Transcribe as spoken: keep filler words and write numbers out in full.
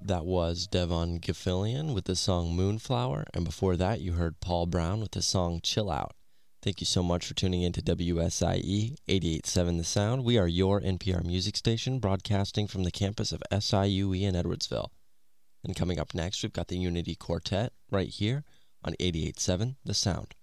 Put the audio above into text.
That was Devon Gilfillian with the song Moonflower, and before that you heard Paul Brown with the song Chill Out. Thank you so much for tuning in to W S I E eighty-eight point seven The Sound. We are your N P R music station, broadcasting from the campus of S I U E in Edwardsville. And coming up next, we've got the Unity Quartet right here on eighty-eight point seven The Sound.